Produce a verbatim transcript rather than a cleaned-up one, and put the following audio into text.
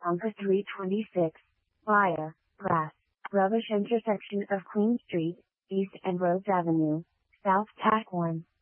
Onka three twenty-six, via, Brass, Rubbish intersection of Queen Street, East and Rhodes Avenue, South Tack one.